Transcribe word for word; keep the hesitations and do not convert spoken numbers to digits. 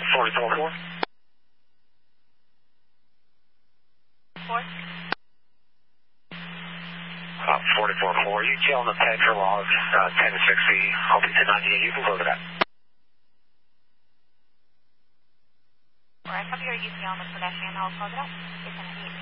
forty-four four. Four. Uh, forty-four four. You tail on the pad for log uh, ten sixty. I'll be ten ninety-eight. You can load it up. Alright, copy your U T L on the pedestrian. I'll close it up. eight ten ninety-eight.